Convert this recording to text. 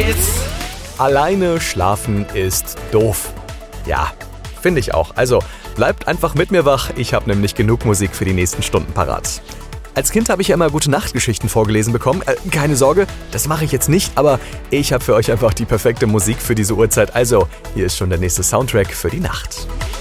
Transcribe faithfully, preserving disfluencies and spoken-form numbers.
geht's. Alleine schlafen ist doof. Ja, finde ich auch. Also bleibt einfach mit mir wach. Ich habe nämlich genug Musik für die nächsten Stunden parat. Als Kind habe ich ja immer Gute-Nacht-Geschichten vorgelesen bekommen. Äh, keine Sorge, das mache ich jetzt nicht, aber ich habe für euch einfach die perfekte Musik für diese Uhrzeit. Also, hier ist schon der nächste Soundtrack für die Nacht.